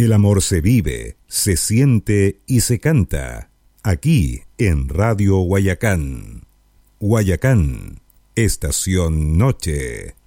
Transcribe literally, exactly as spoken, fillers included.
El amor se vive, se siente y se canta, aquí en Radio Guayacán. Guayacán, Estación Noche.